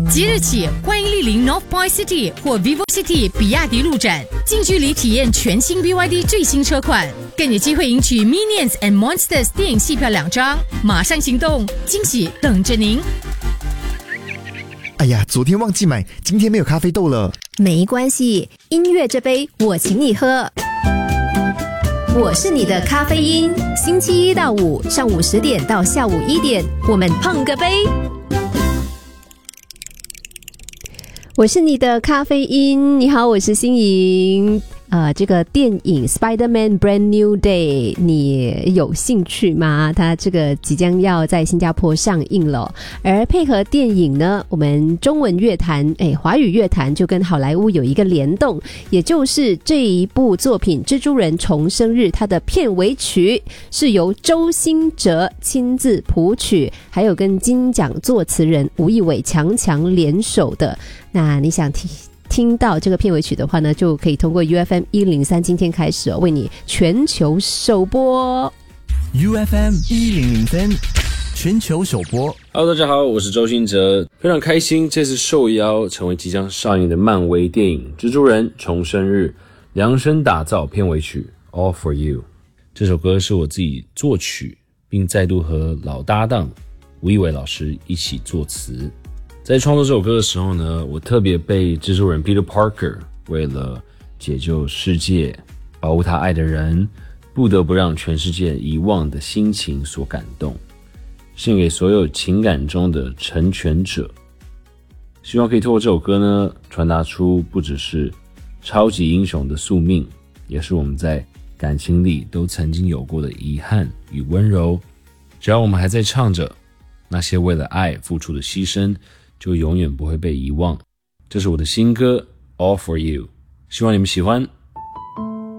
即日起，欢迎莅临 North Point City 或 Vivo City 比亚迪路展，近距离体验全新 BYD 最新车款，更有机会赢取 Minions and Monsters 电影戏票2张。马上行动，惊喜等着您！ 哎呀，昨天忘记买，今天没有咖啡豆了。 没关系，音乐这杯我请你喝。我是你的咖啡因，星期一到五上午10点到下午1点，我们碰个杯。我是你的咖啡因，你好，我是欣莹。这个电影 Spider-Man Brand New Day 你有兴趣吗？它这个即将要在新加坡上映了，而配合电影呢，我们中文乐坛华语乐坛就跟好莱坞有一个联动，也就是这一部作品《蜘蛛人重生日》，它的片尾曲是由周兴哲亲自谱曲，还有跟金奖作词人吴亦伟强联手的。那你想听到这个片尾曲的话呢，就可以通过 UFM 103今天开始为你全球首播。 UFM 1003全球首播。 Hello， 大家好，我是周兴哲，非常开心这次受邀成为即将上映的漫威电影《蜘蛛人重生日》量身打造片尾曲 All For You。 这首歌是我自己作曲，并再度和老搭档吴亦伟老师一起作词。在创作这首歌的时候呢，我特别被蜘蛛人 Peter Parker 为了解救世界，保护他爱的人，不得不让全世界遗忘的心情所感动，献给所有情感中的成全者。希望可以透过这首歌呢，传达出不只是超级英雄的宿命，也是我们在感情里都曾经有过的遗憾与温柔。只要我们还在唱着，那些为了爱付出的牺牲就永远不会被遗忘。这是我的新歌 All For You， 希望你们喜欢。